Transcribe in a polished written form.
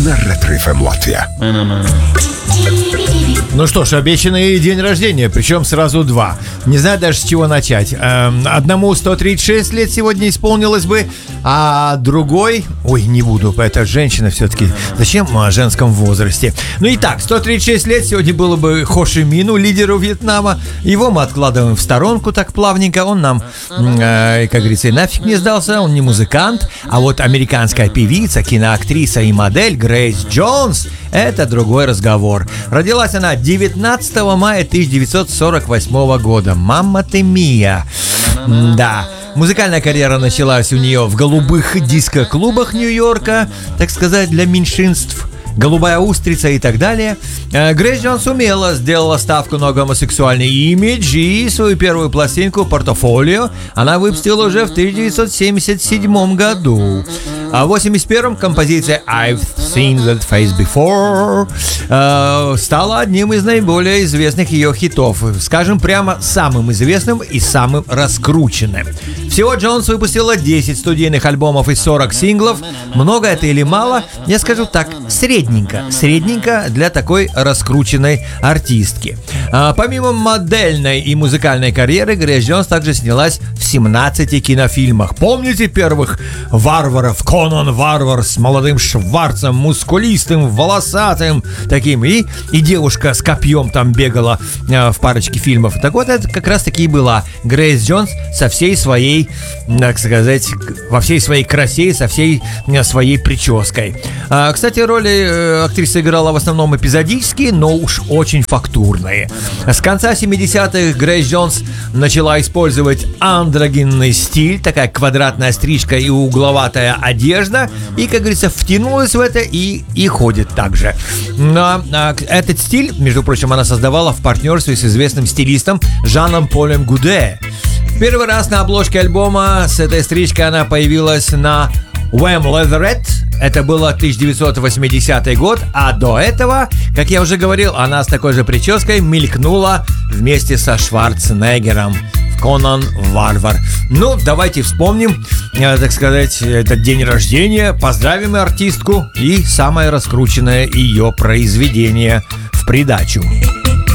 на Ретро-ФМ Латвия. Ну что ж, обещанный день рождения, причем сразу два. Не знаю даже с чего начать. Одному 136 лет сегодня исполнилось бы, а другой... Ой, не буду, это женщина все-таки. Зачем о женском возрасте? Ну и так, 136 лет сегодня было бы Хо Ши Мину, лидеру Вьетнама. Его мы откладываем в сторонку так плавненько. Он нам, как говорится, и нафиг не сдался. Он не музыкант. А вот американская певица, киноактриса и модель Грейс Джонс — это другой разговор. Родилась она 19 мая 1948 года. Мамма ты мия. Да. Музыкальная карьера началась у нее в голубых диско-клубах Нью-Йорка, так сказать, для меньшинств. «Голубая устрица» и так далее. Грейс Джонс сделала ставку на гомосексуальный имидж, и свою первую пластинку «Портфолио» она выпустила уже в 1977 году. А в 1981-м композиция «I've Seen That Face Before» стала одним из наиболее известных ее хитов. Скажем прямо, самым известным и самым раскрученным. Всего Джонс выпустила 10 студийных альбомов и 40 синглов. Много это или мало? Я скажу так, средненько. Средненько для такой раскрученной артистки. Помимо модельной и музыкальной карьеры, Грейс Джонс также снялась в 17 кинофильмах. Помните первых варваров? Конан Варвар с молодым Шварцем, мускулистым, волосатым таким. И девушка с копьем там бегала в парочке фильмов. Так вот, это как раз таки и была Грейс Джонс со всей своей, так сказать, во всей своей красе, со всей своей прической. Кстати, роли актриса играла в основном эпизодические, но уж очень фактурные. С конца 70-х Грейс Джонс начала использовать андрогинный стиль, такая квадратная стрижка и угловатая одежда, и, как говорится, втянулась в это и ходит так же. Но этот стиль, между прочим, она создавала в партнерстве с известным стилистом Жаном Полем Гуде. Первый раз на обложке альбома с этой стрижкой она появилась на Wham Leatherette. Это было 1980 год, а до этого, как я уже говорил, она с такой же прической мелькнула вместе со Шварценеггером в «Конан Варвар». Ну, давайте вспомним, так сказать, этот день рождения, поздравим артистку и самое раскрученное ее произведение в придачу.